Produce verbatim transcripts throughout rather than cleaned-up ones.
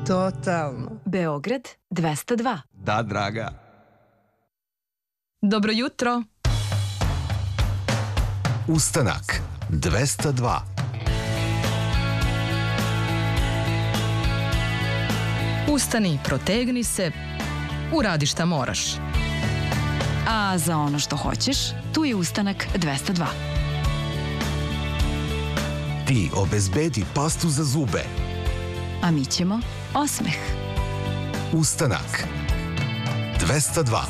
Totalno. Beograd dvesta dva. Da, draga. Dobro jutro. Ustanak dvesta dva. Ustani, protegni se, uradi šta moraš. A za ono što hoćeš, tu je Ustanak dvesta dva. Ti obezbedi pastu za zube. A mi ćemo osmeh. Ustanak dvesta dva.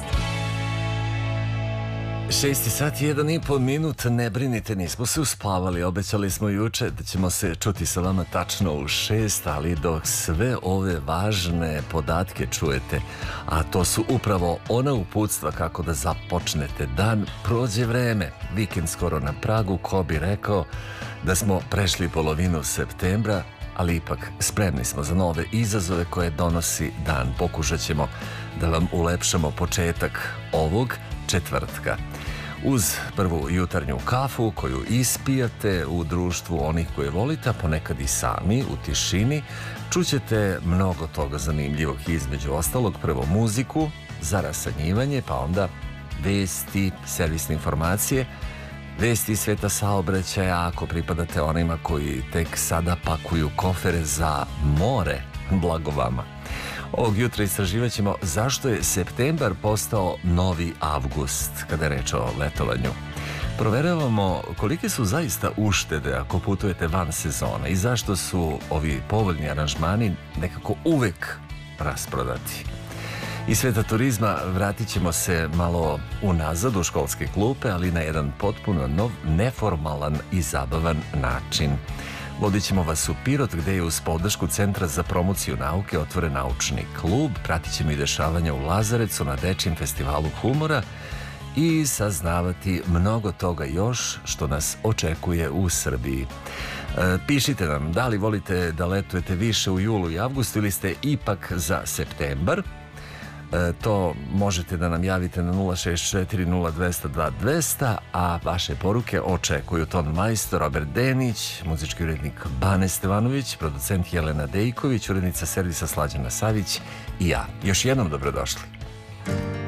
Šesti sat, jedan i pol minut, ne brinite, nismo se uspavali, obećali smo juče da ćemo se čuti sa vama tačno u šest, ali dok sve ove važne podatke čujete, a to su upravo ona uputstva kako da započnete dan, prođe vreme, vikend skoro na pragu, ko bi rekao da smo prešli polovinu septembra, ali ipak spremni smo za nove izazove koje donosi dan. Pokušat ćemo da vam ulepšamo početak ovog četvrtka. Uz prvu jutarnju kafu koju ispijate u društvu onih koje volite, a ponekad i sami u tišini, čućete mnogo toga zanimljivog, između ostalog prvo muziku za rasanjivanje, pa onda vesti, servisne informacije, vesti iz sveta saobraćaja ako pripadate onima koji tek sada pakuju kofere za more, blago vama. Ovog jutra istraživat ćemo zašto je septembar postao novi avgust kada je reč o letovanju. Proveravamo kolike su zaista uštede ako putujete van sezona i zašto su ovi povoljni aranžmani nekako uvek rasprodati. Iz sveta turizma vratit ćemo se malo unazad u školske klupe, ali na jedan potpuno nov, neformalan i zabavan način. Vodit ćemo vas u Pirot, gde je uz podršku Centra za promociju nauke otvoren naučni klub. Pratit ćemo i dešavanja u Lazarecu na Dečijem festivalu humora i saznavati mnogo toga još što nas očekuje u Srbiji. E, pišite nam da li volite da letujete više u julu i avgustu ili ste ipak za septembar. E, to možete da nam javite na nula šest četiri nula dvesta dva dvesta, a vaše poruke očekuju ton majstor Robert Denić, muzički urednik Bane Stevanović, producent Jelena Dejković, urednica servisa Slađana Savić i ja. Još jednom dobrodošli.